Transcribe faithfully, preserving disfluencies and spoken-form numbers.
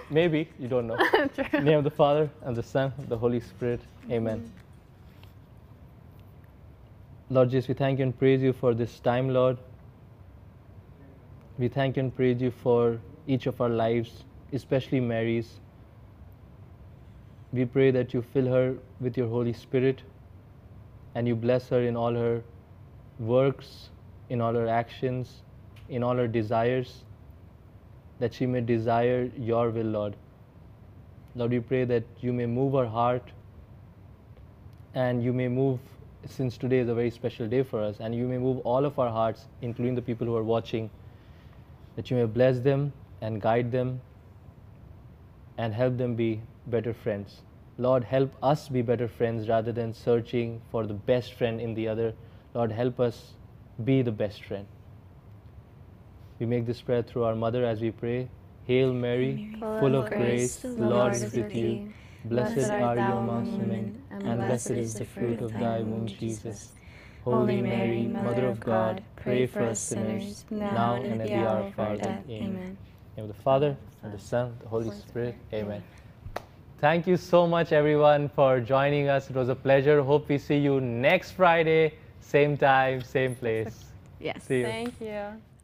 Maybe, you don't know. True. In the name of the Father, and the Son, and the Holy Spirit. Amen. Mm. Lord Jesus, we thank you and praise you for this time, Lord. We thank you and praise you for each of our lives, especially Mary's. We pray that you fill her with your Holy Spirit and you bless her in all her works, in all her actions, in all her desires, that she may desire your will, Lord. Lord, we pray that you may move her heart and you may move, since today is a very special day for us, and you may move all of our hearts, including the people who are watching, that you may bless them and guide them and help them be better friends. Lord, help us be better friends rather than searching for the best friend in the other. Lord, help us be the best friend. We make this prayer through our mother as we pray. Hail Mary, Full full of of grace, grace, the Lord is with you. Blessed are you amongst women, and blessed is the fruit of thy womb, Jesus. Holy Mary, Mother of God, pray for us sinners, now and at the hour of our death. Amen. In the name of the Father, and the Son, the Holy Spirit. Amen. Thank you so much, everyone, for joining us. It was a pleasure. Hope we see you next Friday, same time, same place. Yes. See you. Thank you.